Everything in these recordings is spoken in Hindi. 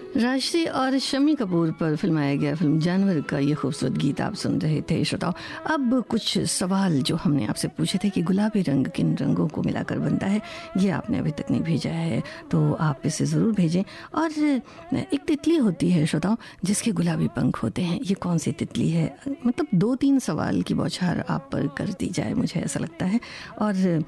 राजश्री और शम्मी कपूर पर फिल्माया गया फिल्म जानवर का ये खूबसूरत गीत आप सुन रहे थे श्रोताओं। अब कुछ सवाल जो हमने आपसे पूछे थे कि गुलाबी रंग किन रंगों को मिलाकर बनता है, ये आपने अभी तक नहीं भेजा है तो आप इसे ज़रूर भेजें। और एक तितली होती है श्रोताओं जिसके गुलाबी पंख होते हैं, ये कौन सी तितली है? मतलब 2-3 सवाल की बौछार आप पर कर दी जाए, मुझे ऐसा लगता है। और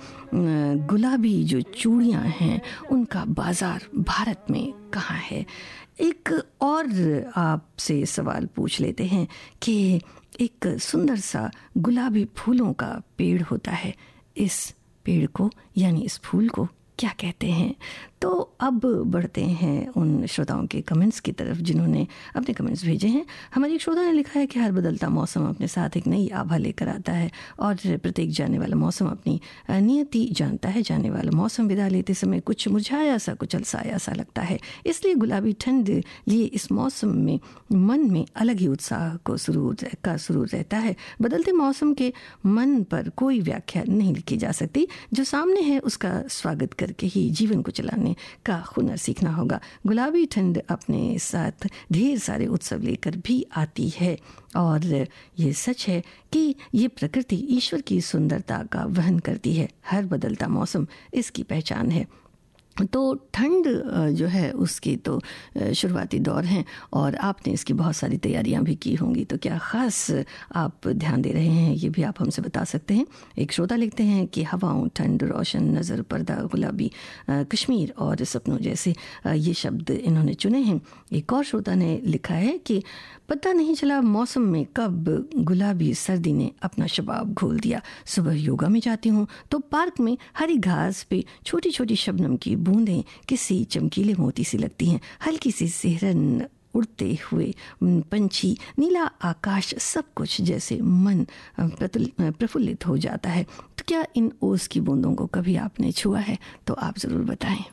गुलाबी जो चूड़ियाँ हैं उनका बाज़ार भारत में कहाँ है? एक और आपसे सवाल पूछ लेते हैं कि एक सुंदर सा गुलाबी फूलों का पेड़ होता है, इस पेड़ को यानी इस फूल को क्या कहते हैं? तो अब बढ़ते हैं उन श्रोताओं के कमेंट्स की तरफ जिन्होंने अपने कमेंट्स भेजे हैं। हमारी एक श्रोता ने लिखा है कि हर बदलता मौसम अपने साथ एक नई आभा लेकर आता है और प्रत्येक जाने वाला मौसम अपनी नियति जानता है। जाने वाला मौसम विदा लेते समय कुछ मुरझाया सा, कुछ अलसाया सा लगता है, इसलिए गुलाबी ठंड लिए इस मौसम में मन में अलग ही उत्साह को सुरूर रहता है। बदलते मौसम के मन पर कोई व्याख्या नहीं लिखी जा सकती, जो सामने है उसका स्वागत करके ही जीवन को चलाने का हुनर सीखना होगा। गुलाबी ठंड अपने साथ ढेर सारे उत्सव लेकर भी आती है और ये सच है कि ये प्रकृति ईश्वर की सुंदरता का वहन करती है। हर बदलता मौसम इसकी पहचान है। तो ठंड जो है उसकी तो शुरुआती दौर हैं और आपने इसकी बहुत सारी तैयारियां भी की होंगी, तो क्या ख़ास आप ध्यान दे रहे हैं ये भी आप हमसे बता सकते हैं। एक श्रोता लिखते हैं कि हवाओं, ठंड, रोशन, नज़र, पर्दा, गुलाबी, कश्मीर और सपनों जैसे ये शब्द इन्होंने चुने हैं। एक और श्रोता ने लिखा है कि पता नहीं चला मौसम में कब गुलाबी सर्दी ने अपना शबाब घोल दिया। सुबह योगा में जाती हूँ तो पार्क में हरी घास पे छोटी छोटी शबनम की बूंदें किसी चमकीले मोती सी लगती हैं। हल्की सी सिहरन, उड़ते हुए पंछी, नीला आकाश, सब कुछ जैसे मन प्रफुल्लित हो जाता है। तो क्या इन ओस की बूंदों को कभी आपने छुआ है? तो आप ज़रूर बताएं।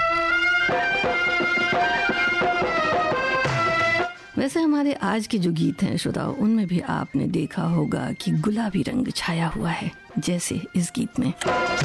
वैसे हमारे आज के जो गीत हैं श्रोताओं, उनमें भी आपने देखा होगा कि गुलाबी रंग छाया हुआ है, जैसे इस गीत में।